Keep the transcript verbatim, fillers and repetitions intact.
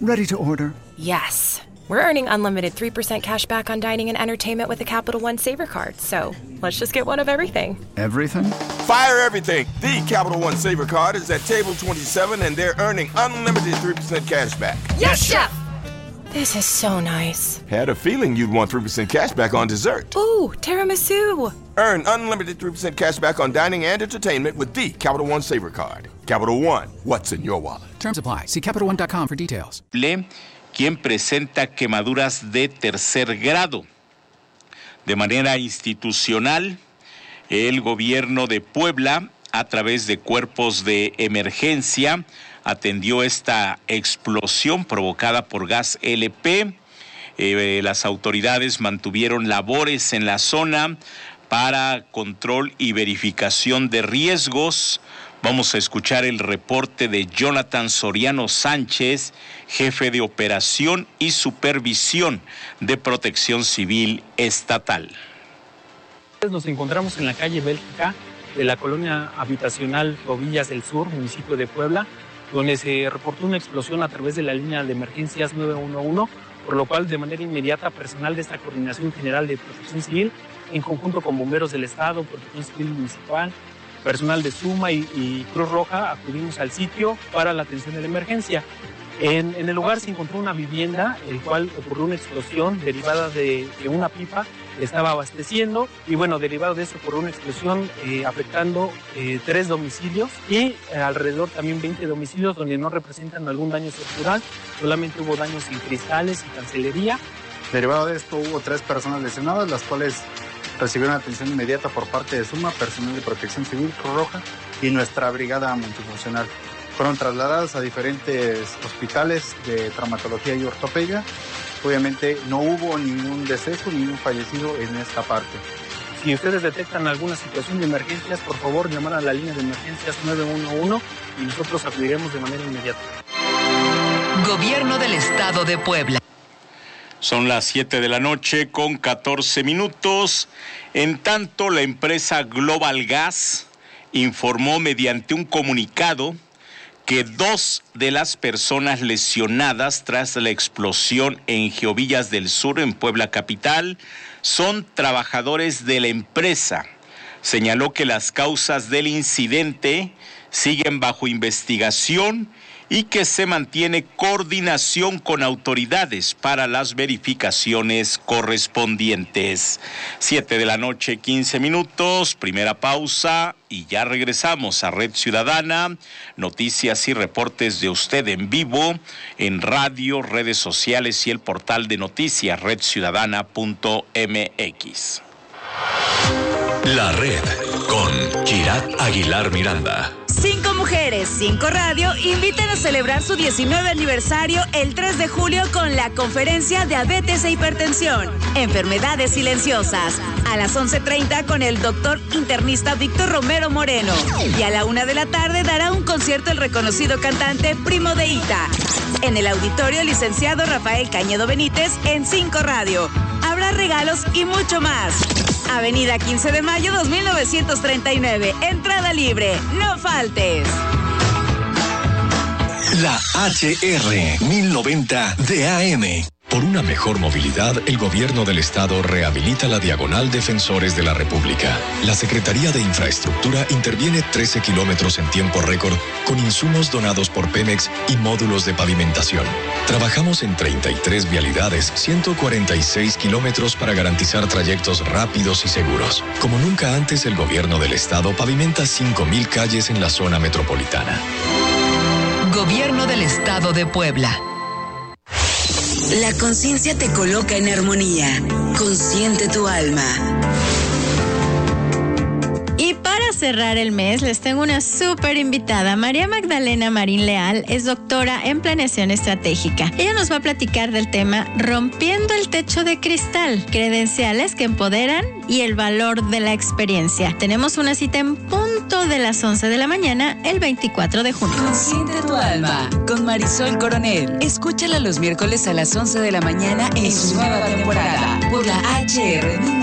Ready to order. Yes. We're earning unlimited three percent cash back on dining and entertainment with the Capital One Saver Card. So let's just get one of everything. Everything? Fire everything. The Capital One Saver Card is at table twenty-seven, and they're earning unlimited three percent cash back. Yes, Chef! This is so nice. Had a feeling you'd want three percent cash back on dessert. Ooh, tiramisu. Earn unlimited three percent cash back on dining and entertainment with the Capital One Saver Card. Capital One, what's in your wallet? Terms apply. See Capital One dot com for details. Quien presenta quemaduras de tercer grado. De manera institucional, el gobierno de Puebla, a través de cuerpos de emergencia, atendió esta explosión provocada por gas L P. Eh, las autoridades mantuvieron labores en la zona para control y verificación de riesgos. Vamos a escuchar el reporte de Jonathan Soriano Sánchez, jefe de operación y supervisión de Protección Civil Estatal. Nos encontramos en la calle Bélgica de la colonia habitacional Ovillas del Sur, municipio de Puebla, donde se reportó una explosión a través de la línea de emergencias nueve uno uno, por lo cual de manera inmediata personal de esta Coordinación General de Protección Civil, en conjunto con bomberos del Estado, Protección Civil Municipal, personal de Suma y, y Cruz Roja, acudimos al sitio para la atención de la emergencia. En, en el lugar se encontró una vivienda, el cual ocurrió una explosión derivada de, de una pipa que estaba abasteciendo, y bueno, derivado de eso ocurrió una explosión eh, afectando eh, tres domicilios y eh, alrededor también veinte domicilios donde no representan algún daño estructural, solamente hubo daños en cristales y cancelería. Derivado de esto hubo tres personas lesionadas, las cuales recibieron atención inmediata por parte de Suma, personal de Protección Civil, Cruz Roja y nuestra brigada multifuncional. Fueron trasladadas a diferentes hospitales de traumatología y ortopedia. Obviamente no hubo ningún deceso, ningún fallecido en esta parte. Si ustedes detectan alguna situación de emergencias, por favor llamar a la línea de emergencias nueve uno uno y nosotros acudiremos de manera inmediata. Gobierno del Estado de Puebla. Son las siete de la noche con catorce minutos. En tanto, la empresa Global Gas informó mediante un comunicado que dos de las personas lesionadas tras la explosión en Geovillas del Sur, en Puebla capital, son trabajadores de la empresa. Señaló que las causas del incidente siguen bajo investigación y que se mantiene coordinación con autoridades para las verificaciones correspondientes. Siete de la noche, quince minutos, primera pausa y ya regresamos a Red Ciudadana, noticias y reportes de usted en vivo, en radio, redes sociales y el portal de noticias red ciudadana punto m x. La Red con Kirat Aguilar Miranda. Cinco mujeres, cinco radio invitan a celebrar su diecinueve aniversario el tres de julio con la conferencia Diabetes e Hipertensión, Enfermedades Silenciosas, a las once treinta con el doctor internista Víctor Romero Moreno. Y a la una de la tarde dará un concierto el reconocido cantante Primo de Ita. En el auditorio, el licenciado Rafael Cañedo Benítez en Cinco Radio. Habrá regalos y mucho más. Avenida quince de mayo dos mil novecientos treinta y nueve. Entrada libre. No faltes. La H R mil noventa de A M. Por una mejor movilidad, el gobierno del estado rehabilita la diagonal Defensores de la República. La Secretaría de Infraestructura interviene trece kilómetros en tiempo récord con insumos donados por Pemex y módulos de pavimentación. Trabajamos en treinta y tres vialidades, ciento cuarenta y seis kilómetros para garantizar trayectos rápidos y seguros. Como nunca antes, el gobierno del estado pavimenta cinco mil calles en la zona metropolitana. Gobierno del Estado de Puebla. La conciencia te coloca en armonía. Consiente tu alma. Y para cerrar el mes, les tengo una súper invitada. María Magdalena Marín Leal es doctora en planeación estratégica. Ella nos va a platicar del tema Rompiendo el techo de cristal, credenciales que empoderan y el valor de la experiencia. Tenemos una cita en punto de las once de la mañana, el veinticuatro de junio. Consiente tu alma, con Marisol Coronel. Escúchala los miércoles a las once de la mañana en su nueva temporada, por la H R